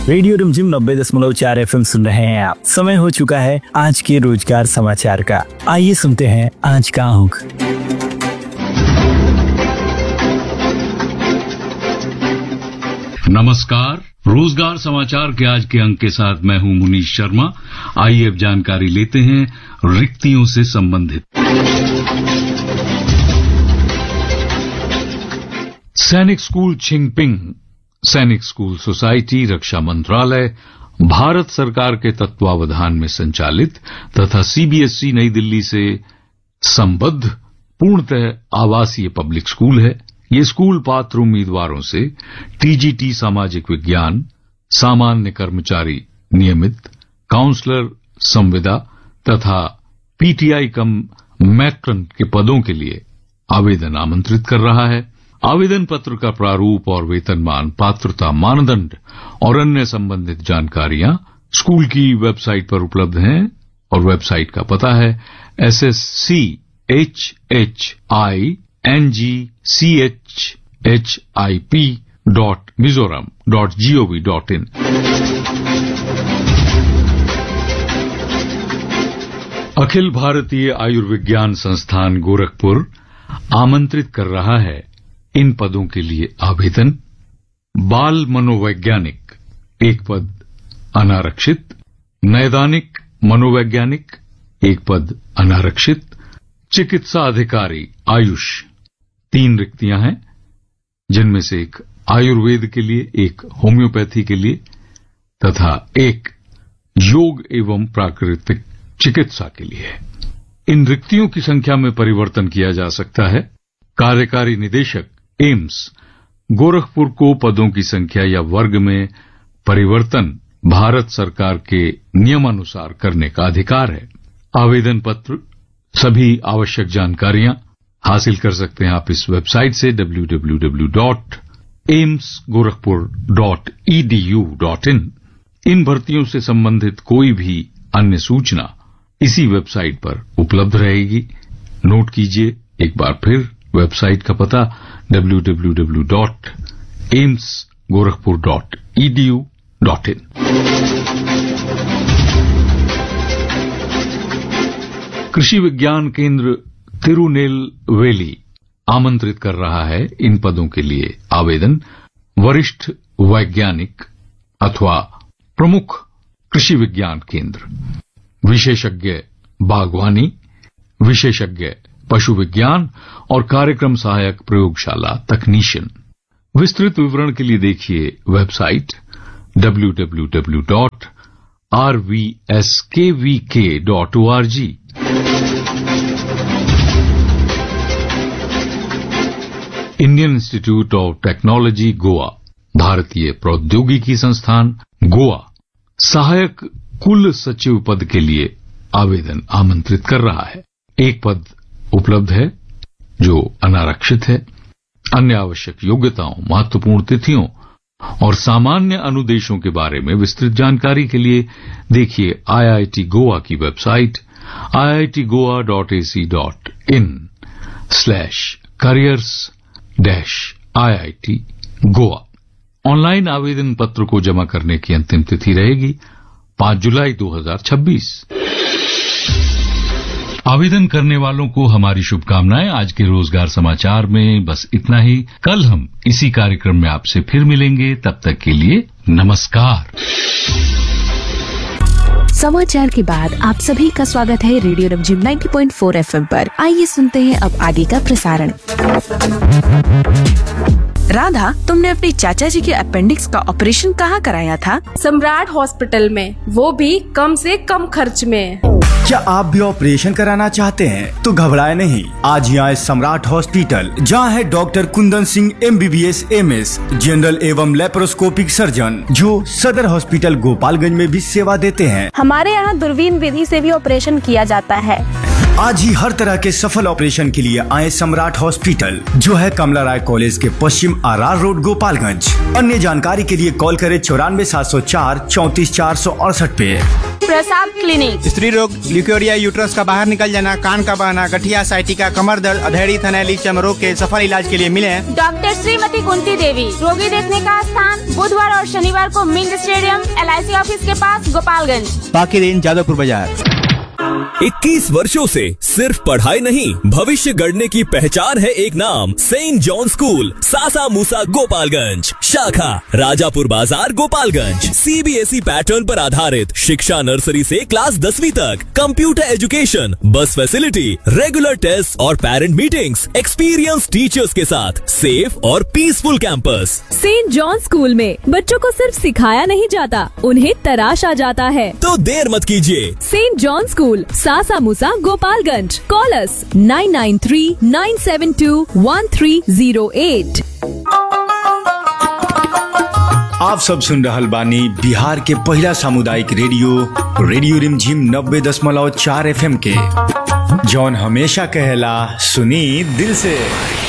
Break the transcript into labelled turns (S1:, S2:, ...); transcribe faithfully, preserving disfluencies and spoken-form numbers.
S1: Radio रिमझिम नब्बे दशमलव चार एफ एम सुन रहे हैं आप। समय हो चुका है आज के रोजगार समाचार का। आइए सुनते हैं आज का अंक।
S2: नमस्कार, रोजगार समाचार के आज के अंक के साथ मैं हूं मुनीश शर्मा। आइए अब जानकारी लेते हैं रिक्तियों से संबंधित। सैनिक स्कूल छिंगपिंग, सैनिक स्कूल सोसाइटी, रक्षा मंत्रालय, भारत सरकार के तत्वावधान में संचालित तथा सीबीएसई नई दिल्ली से संबद्ध पूर्णतः आवासीय पब्लिक स्कूल है। ये स्कूल पात्र उम्मीदवारों से टीजीटी सामाजिक विज्ञान, सामान्य कर्मचारी नियमित, काउंसलर संविदा तथा पीटीआई कम मैट्रन के पदों के लिए आवेदन आमंत्रित कर रहा है। आवेदन पत्र का प्रारूप और वेतनमान, पात्रता मानदंड और अन्य संबंधित जानकारियां स्कूल की वेबसाइट पर उपलब्ध हैं और वेबसाइट का पता है S S C H H I N G C H H I P dot Mizoram dot gov dot in. Akhil Bharatiya Ayurvigyan संस्थान गोरखपुर आमंत्रित कर रहा है इन पदों के लिए आवेदन। बाल मनोवैज्ञानिक एक पद अनारक्षित, नैदानिक मनोवैज्ञानिक एक पद अनारक्षित, चिकित्सा अधिकारी आयुष तीन रिक्तियां हैं, जिनमें से एक आयुर्वेद के लिए, एक होम्योपैथी के लिए तथा एक योग एवं प्राकृतिक चिकित्सा के लिए है। इन रिक्तियों की संख्या में परिवर्तन किया जा सकता है। कार्यकारी निदेशक एम्स गोरखपुर को पदों की संख्या या वर्ग में परिवर्तन भारत सरकार के नियमानुसार करने का अधिकार है। आवेदन पत्र, सभी आवश्यक जानकारियां हासिल कर सकते हैं आप इस वेबसाइट से W W W dot AIIMS Gorakhpur dot E D U dot in. इन भर्तियों से संबंधित कोई भी अन्य सूचना इसी वेबसाइट पर उपलब्ध रहेगी। नोट कीजिए एक बार फिर वेबसाइट का पता W W W dot AIIMS Gorakhpur dot E D U dot in. कृषि विज्ञान केंद्र तिरुनेलवेली आमंत्रित कर रहा है इन पदों के लिए आवेदन। वरिष्ठ वैज्ञानिक अथवा प्रमुख कृषि विज्ञान केंद्र, विशेषज्ञ बागवानी, विशेषज्ञ पशु विज्ञान और कार्यक्रम सहायक प्रयोगशाला तकनीशियन। विस्तृत विवरण के लिए देखिए website W W W dot are V S के वी के dot O R G. Indian institute of technology Goa, भारतीय प्रौद्योगिकी संस्थान गोवा, सहायक कुल सचिव पद के लिए आवेदन आमंत्रित कर रहा है। एक पद उपलब्ध है जो अनारक्षित है। अन्य आवश्यक योग्यताओं, महत्वपूर्ण तिथियों और सामान्य अनुदेशों के बारे में विस्तृत जानकारी के लिए देखिए आईआईटी गोवा की website I I T Goa dot A C dot in slash careers dash I I T Goa. Online आवेदन पत्र को जमा करने की अंतिम तिथि रहेगी पांच जुलाई दो हजार छब्बीस। आवेदन करने वालों को हमारी शुभकामनाएं। आज के रोजगार समाचार में बस इतना ही। कल हम इसी कार्यक्रम में आपसे फिर मिलेंगे। तब तक के लिए नमस्कार।
S3: समाचार के बाद आप सभी का स्वागत है रेडियो रिमझिम नब्बे पॉइंट चार एफ एम पर। आइए सुनते हैं अब आगे का प्रसारण। राधा, तुमने अपने चाचा जी के अपेंडिक्स का ऑपरेशन कहाँ कराया था?
S4: सम्राट हॉस्पिटल में, वो भी कम से कम खर्च में।
S5: क्या आप भी ऑपरेशन कराना चाहते हैं तो घबराए नहीं, आज ही आए सम्राट हॉस्पिटल, जहां है doctor Kundan Singh M B B S M S, general एवं लेप्रोस्कोपिक सर्जन, जो सदर हॉस्पिटल गोपालगंज में भी सेवा देते हैं।
S6: हमारे यहाँ दूरबीन विधि से भी ऑपरेशन किया जाता है।
S5: आज ही हर तरह के सफल ऑपरेशन के लिए आए सम्राट हॉस्पिटल, जो है कमला राय कॉलेज के पश्चिम आर रोड, गोपालगंज। अन्य जानकारी के लिए कॉल करें चौरानवे सात सौ चार चौंतीस चार सौ अड़सठ पे।
S6: प्रसाद क्लिनिक।
S7: स्त्री रोग, ल्यूकेरिया, यूट्रस का बाहर निकल जाना, कान का बहना, गठिया, साइटिका, कमर दर्द, अधेड़ी, थनैली, चर्म रोग के सफल इलाज के लिए मिले
S6: डॉक्टर श्रीमती कुंती देवी। रोगी देखने का स्थान बुधवार और शनिवार को Ming stadium L I C office के पास, गोपालगंज।
S7: बाकी दिन जादवपुर बाजार।
S8: इक्कीस वर्षों से सिर्फ पढ़ाई नहीं, भविष्य गढ़ने की पहचान है एक नाम, सेंट जॉन स्कूल, सासा मूसा, गोपालगंज। शाखा राजापुर बाजार, Gopalganj. C B S E pattern पर आधारित शिक्षा, नर्सरी से क्लास दसवीं तक, कंप्यूटर एजुकेशन, बस फैसिलिटी, रेगुलर टेस्ट और पेरेंट मीटिंग्स, एक्सपीरियंस टीचर्स के साथ सेफ और peaceful campus.
S9: Saint John school में बच्चों को सिर्फ सिखाया नहीं जाता, उन्हें तराशा जाता है।
S8: तो देर मत कीजिए।
S9: Saint John school, Sasa Musa, Gopalganj. Call us nine nine three nine seven to one three zero eight.
S5: आप सब सुन रहल बानी बिहार के पहला सामुदायिक रेडियो रेडियो रिमझिम नब्बे दशमलव चार एफ एम के, जौन हमेशा कहेला सुनी दिल से।